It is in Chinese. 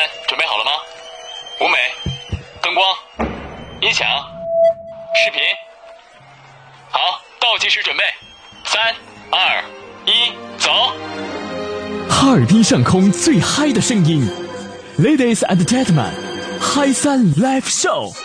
准备好了吗？舞美、灯光、音响、视频。好，倒计时准备，3、2、1，走！ 哈尔滨上空最嗨的声音 ，Ladies and Gentlemen，嗨3 Live Show。